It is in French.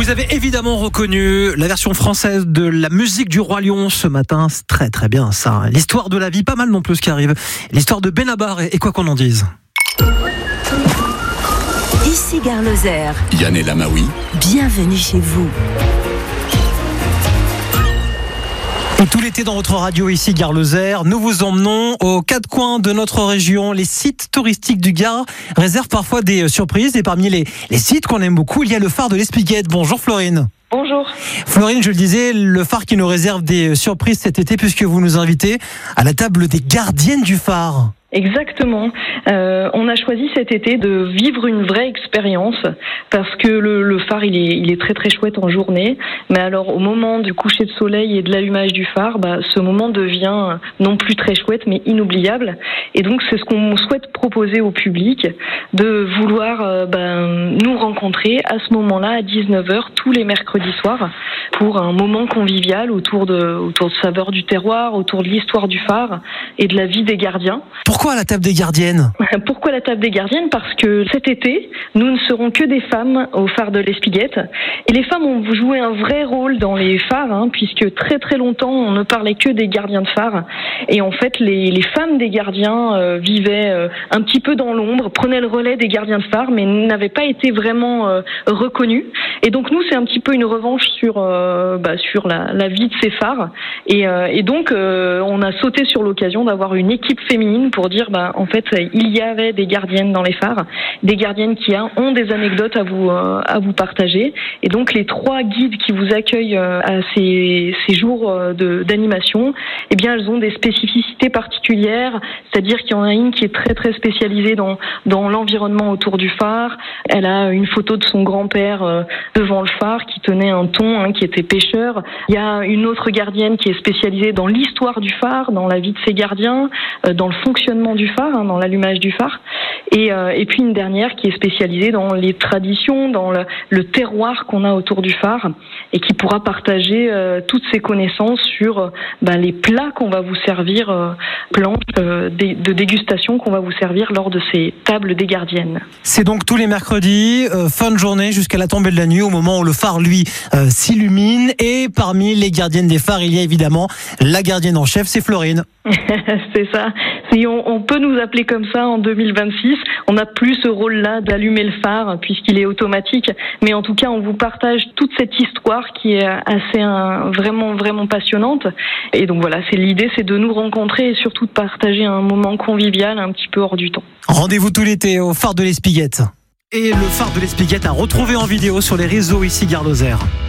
Vous avez évidemment reconnu la version française de la musique du Roi Lion ce matin. C'est très très bien ça. L'histoire de la vie, pas mal non plus ce qui arrive. L'histoire de Benabar et quoi qu'on en dise. Ici Gare Lozère. Yann El Amaoui. Bienvenue chez vous. Et tout l'été dans votre radio ici Gare Lozère, nous vous emmenons aux quatre coins de notre région. Les sites touristiques du Gard réservent parfois des surprises. Et parmi les sites qu'on aime beaucoup, il y a le phare de l'Espiguette. Bonjour Florine. Bonjour. Florine, je le disais, le phare qui nous réserve des surprises cet été puisque vous nous invitez à la table des gardiennes du phare. Exactement. On a choisi cet été de vivre une vraie expérience parce que le phare il est très très chouette en journée, mais alors au moment du coucher de soleil et de l'allumage du phare, ce moment devient non plus très chouette mais inoubliable. Et donc c'est ce qu'on souhaite proposer au public, de vouloir nous rencontrer à ce moment-là à 19h tous les mercredis soirs pour un moment convivial autour de saveurs du terroir, autour de l'histoire du phare et de la vie des gardiens. Pourquoi la table des gardiennes ? Pourquoi la table des gardiennes ? Parce que cet été, nous ne serons que des femmes au phare de l'Espiguette. Et les femmes ont joué un vrai rôle dans les phares, puisque très très longtemps, on ne parlait que des gardiens de phare. Et en fait, les femmes des gardiens vivaient un petit peu dans l'ombre, prenaient le relais des gardiens de phare, mais n'avaient pas été vraiment reconnues. Et donc nous, c'est un petit peu une revanche sur la vie de ces phares. Et donc, on a sauté sur l'occasion d'avoir une équipe féminine pour dire en fait il y avait des gardiennes dans les phares, des gardiennes qui ont des anecdotes à vous partager, et donc les trois guides qui vous accueillent à ces jours d'animation, eh bien elles ont des spécificités particulières, c'est-à-dire qu'il y en a une qui est très très spécialisée dans l'environnement autour du phare. Elle a une photo de son grand-père devant le phare qui tenait un thon, qui était pêcheur. Il y a une autre gardienne qui est spécialisée dans l'histoire du phare, dans la vie de ses gardiens, dans le fonctionnement du phare, dans l'allumage du phare, et puis une dernière qui est spécialisée dans les traditions, dans le terroir qu'on a autour du phare, et qui pourra partager toutes ses connaissances sur les plats qu'on va vous servir, planches de dégustation qu'on va vous servir lors de ces tables des gardiennes. C'est donc tous les mercredis, fin de journée jusqu'à la tombée de la nuit, au moment où le phare lui s'illumine, et parmi les gardiennes des phares, il y a évidemment la gardienne en chef, c'est Florine. C'est ça. Si on peut nous appeler comme ça en 2026. On n'a plus ce rôle-là d'allumer le phare puisqu'il est automatique. Mais en tout cas, on vous partage toute cette histoire qui est assez vraiment vraiment passionnante. Et donc voilà, l'idée, c'est de nous rencontrer et surtout de partager un moment convivial un petit peu hors du temps. Rendez-vous tout l'été au phare de l'Espiguette. Et le phare de l'Espiguette à retrouver en vidéo sur les réseaux ici Gare Lozère.